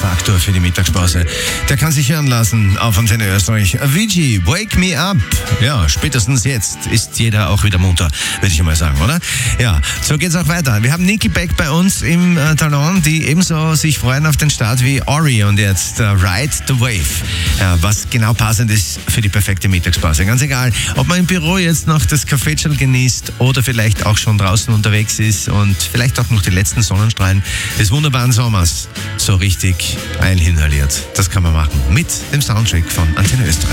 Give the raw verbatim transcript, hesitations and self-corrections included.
X-Faktor für die Mittagspause. Der kann sich hören lassen auf Antenne Österreich. Avicii, Wake Me Up. Ja, spätestens jetzt ist jeder auch wieder munter, würde ich mal sagen, oder? Ja, so geht's auch weiter. Wir haben Nickelback bei uns im äh, Talon, die ebenso sich freuen auf den Start wie Ori und jetzt äh, Ride the Wave. Ja, was genau passend ist für die perfekte Mittagspause. Ganz egal, ob man im Büro jetzt noch das Kaffeetschal genießt oder vielleicht auch schon draußen unterwegs ist und vielleicht auch noch die letzten Sonnenstrahlen des wunderbaren Sommers so richtig eininhaliert. Das kann man machen mit dem Soundtrack von Antenne Österreich.